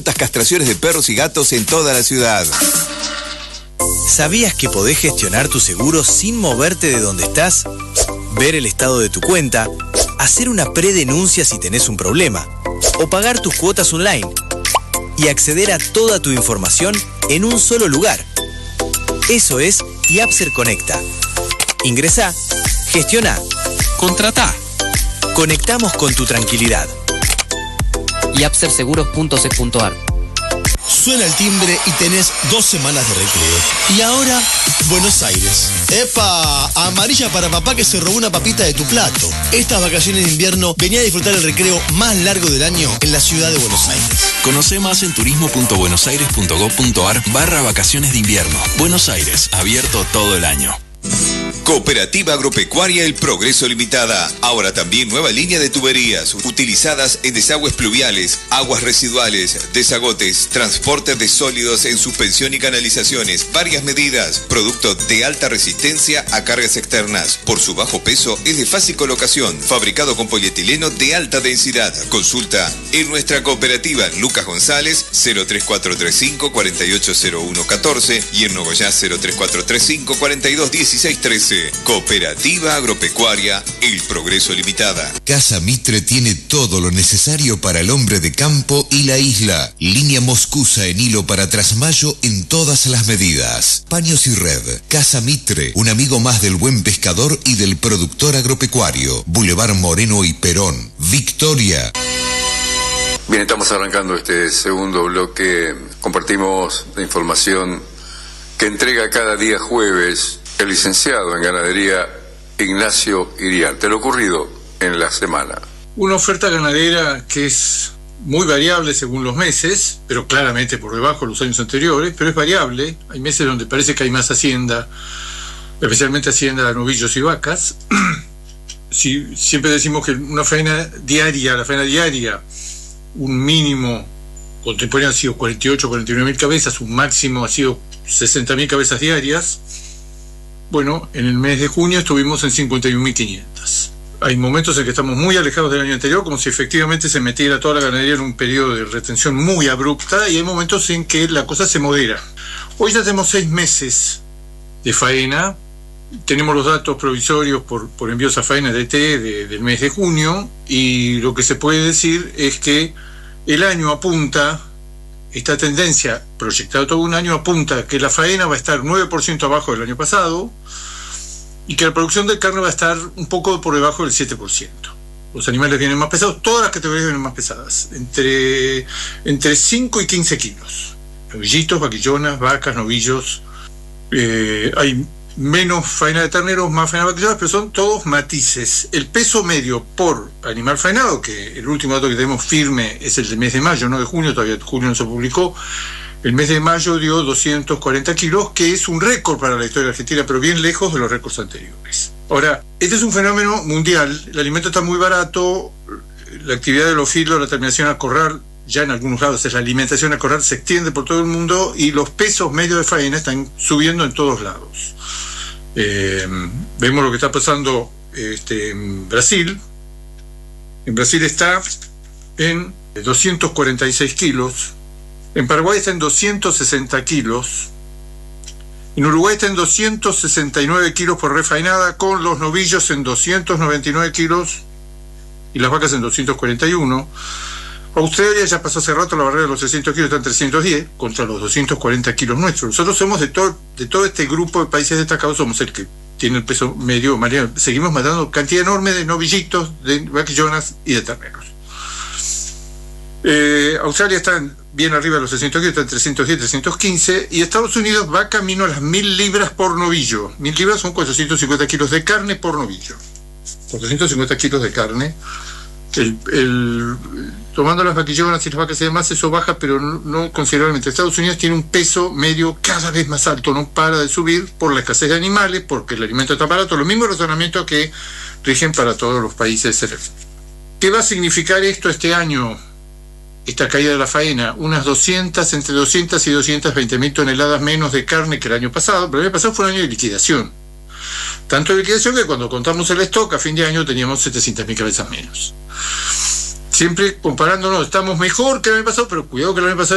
gratuitas castraciones de perros y gatos en toda la ciudad. ¿Sabías que podés gestionar tu seguro sin moverte de donde estás? Ver el estado de tu cuenta, hacer una predenuncia si tenés un problema, o pagar tus cuotas online, y acceder a toda tu información en un solo lugar. Eso es Yapser Conecta. Ingresá, gestiona, contratá. Conectamos con tu tranquilidad. yapserseguros.ce.ar. Suena el timbre y tenés 2 semanas de recreo. Y ahora, Buenos Aires. ¡Epa! Amarilla para papá que se robó una papita de tu plato. Estas vacaciones de invierno venía a disfrutar el recreo más largo del año en la ciudad de Buenos Aires. Conoce más en turismo.buenosaires.gov.ar/vacaciones de invierno. Buenos Aires, abierto todo el año. Cooperativa Agropecuaria El Progreso Limitada. Ahora también nueva línea de tuberías utilizadas en desagües pluviales, aguas residuales, desagotes, transporte de sólidos en suspensión y canalizaciones. Varias medidas. Producto de alta resistencia a cargas externas. Por su bajo peso es de fácil colocación. Fabricado con polietileno de alta densidad. Consulta en nuestra cooperativa Lucas González 03435 480114 y en Nogoyá 03435 421613. Cooperativa Agropecuaria El Progreso Limitada. Casa Mitre tiene todo lo necesario para el hombre de campo y la isla. Línea moscusa en hilo para trasmayo en todas las medidas. Paños y red. Casa Mitre, un amigo más del buen pescador y del productor agropecuario. Boulevard Moreno y Perón. Victoria. Bien, estamos arrancando este segundo bloque. Compartimos la información que entrega cada día jueves el licenciado en ganadería Ignacio Iriarte, lo ocurrido en la semana. Una oferta ganadera que es muy variable según los meses, pero claramente por debajo de los años anteriores, pero es variable. Hay meses donde parece que hay más hacienda, especialmente hacienda de novillos y vacas. Siempre decimos que una faena diaria, un mínimo contemporáneo ha sido 48, 49 mil cabezas, un máximo ha sido 60.000 cabezas diarias. Bueno, en el mes de junio estuvimos en 51.500. Hay momentos en que estamos muy alejados del año anterior, como si efectivamente se metiera toda la ganadería en un periodo de retención muy abrupta, y hay momentos en que la cosa se modera. Hoy ya tenemos 6 meses de faena, tenemos los datos provisorios por envíos a faena de del mes de junio, y lo que se puede decir es que el año apunta, esta tendencia proyectada todo un año apunta a que la faena va a estar 9% abajo del año pasado y que la producción de carne va a estar un poco por debajo del 7%. Los animales vienen más pesados, todas las categorías vienen más pesadas, entre 5 y 15 kilos. Novillitos, vaquillonas, vacas, novillos. Hay menos faena de terneros, más faena de vaquillonas, pero son todos matices. El peso medio por animal faenado, que el último dato que tenemos firme es el del mes de mayo, no de junio, todavía junio no se publicó. El mes de mayo dio 240 kilos, que es un récord para la historia argentina, pero bien lejos de los récords anteriores. Ahora, este es un fenómeno mundial, el alimento está muy barato, la actividad de los filos, la terminación a corral, ya en algunos lados es la alimentación a corral, se extiende por todo el mundo y los pesos medios de faena están subiendo en todos lados. Vemos lo que está pasando en Brasil. En Brasil está en 246 kilos. En Paraguay está en 260 kilos. En Uruguay está en 269 kilos por refaenada, con los novillos en 299 kilos y las vacas en 241. Australia ya pasó hace rato la barrera de los 300 kilos, está en 310 contra los 240 kilos nuestros. Nosotros somos de todo este grupo de países destacados, somos el que tiene el peso medio. Seguimos matando cantidad enorme de novillitos, de vaquillonas y de terneros. Australia está bien arriba de los 600 kilos, está en 310, 315, y Estados Unidos va camino a las 1000 libras por novillo. 1000 libras son 450 kilos de carne por novillo. 450 kilos de carne. Tomando las vaquillonas y las vacas y demás, eso baja, pero no considerablemente. Estados Unidos tiene un peso medio cada vez más alto, no para de subir por la escasez de animales, porque el alimento está barato. Los mismos razonamientos que rigen para todos los países. ¿Qué va a significar esto este año? Esta caída de la faena, entre 200 y 220 mil toneladas menos de carne que el año pasado. Pero el año pasado fue un año de liquidación. Tanto de liquidación que cuando contamos el stock a fin de año teníamos 700.000 cabezas menos. Siempre comparándonos, estamos mejor que el año pasado, pero cuidado que el año pasado